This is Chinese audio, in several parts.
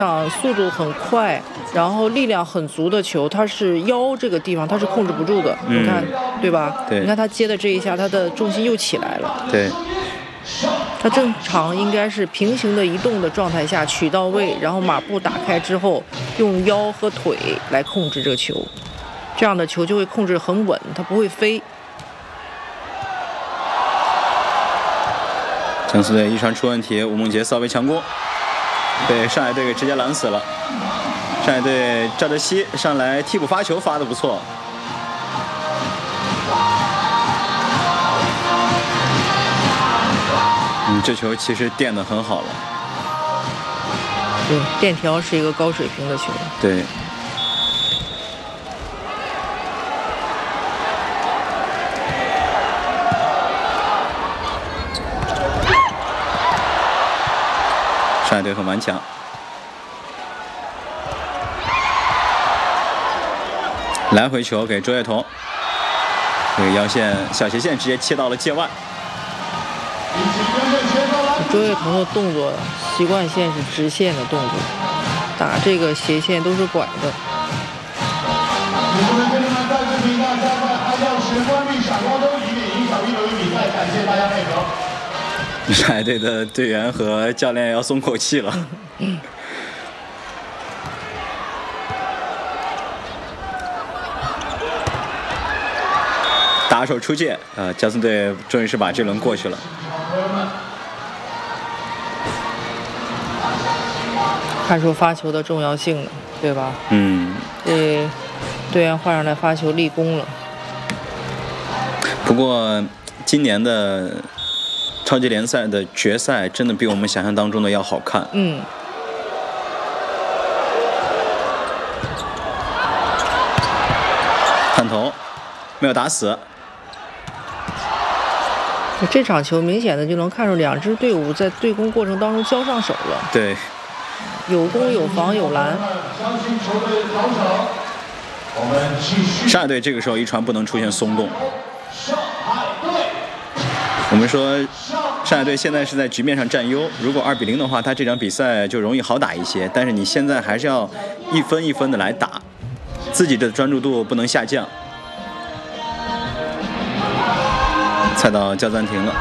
速度很快，然后力量很足的球，它是腰这个地方它是控制不住的，你看对吧？ 对， 你看他接的这一下，他的重心又起来了。 对， 他正常应该是平行的移动的状态下取到位，然后马步打开之后，用腰和腿来控制这个球，这样的球就会控制很稳，它不会飞。 江苏队一传出问题，吴梦洁稍微强攻，被上海队给直接拦死了。上海队赵哲熙上来替补发球，发得不错。这球其实垫得很好了。 对，垫条是一个高水平的球。 对。上海队很顽强，来回球给周跃彤，这个腰线小斜线直接切到了界外。 周跃彤的动作习惯线是直线的动作，打这个斜线都是拐的。 上海队的队员和教练要松口气了。打手出界，江苏队终于是把这轮过去了。 看出发球的重要性了，对吧？这队员换上来发球立功了。 不过今年的超级联赛的决赛真的比我们想象当中的要好看。探头没有打死。 这场球明显的就能看出两支队伍在对攻过程当中交上手了。 对， 有攻有防有拦。 上海队这个时候一传不能出现松动。我们说上海队现在是在局面上占优，如果2-0的话，他这场比赛就容易好打一些。但是你现在还是要一分一分的来打，自己的专注度不能下降。菜刀叫暂停了。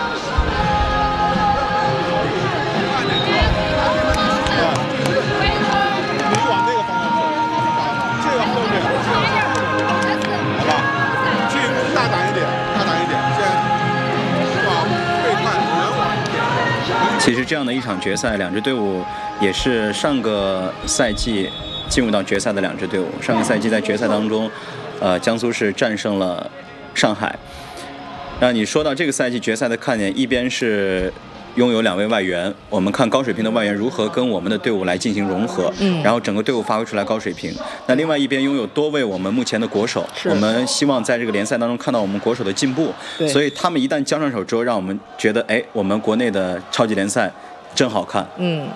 其实这样的一场决赛，两支队伍也是上个赛季进入到决赛的两支队伍。上个赛季在决赛当中，江苏是战胜了上海。让你说到这个赛季决赛的看点，一边是拥有2位外援，我们看高水平的外援如何跟我们的队伍来进行融合，然后整个队伍发挥出来高水平。那另外一边拥有多位我们目前的国手，我们希望在这个联赛当中看到我们国手的进步。所以他们一旦交上手之后，让我们觉得，哎，我们国内的超级联赛真好看。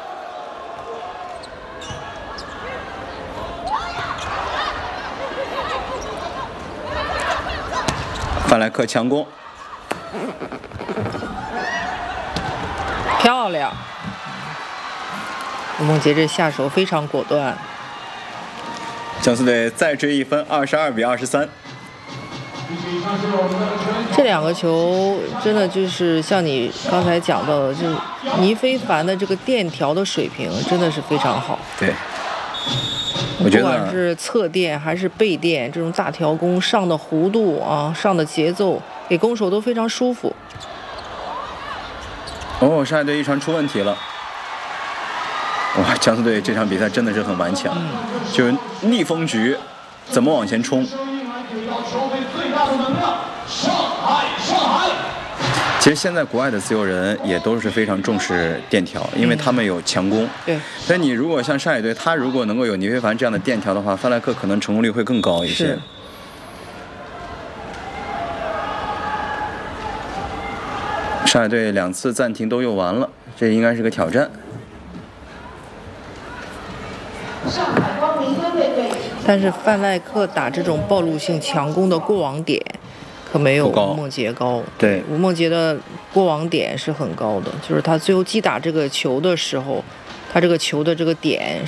范莱克强攻。 漂亮！吴梦洁这下手非常果断。 江苏队再追一分，22-23。 这两个球真的就是像你刚才讲到的，就是倪非凡的这个垫条的水平真的是非常好。 对，我觉得不管是侧垫还是背垫，这种大条弓上的弧度啊，上的节奏，给攻手都非常舒服。 上海队一传出问题了。哇，江苏队这场比赛真的是很顽强，就是逆风局怎么往前冲。其实现在国外的自由人也都是非常重视垫条，因为他们有强攻。 对。 所以你如果像上海队，他如果能够有倪非凡这样的垫条的话，范莱克可能成功率会更高一些。上海队2次暂停都用完了，这应该是个挑战。 但是范莱克打这种暴露性强攻的过网点可没有吴梦洁高。 对， 吴梦洁的过网点是很高的，就是他最后击打这个球的时候， 它这个球的这个点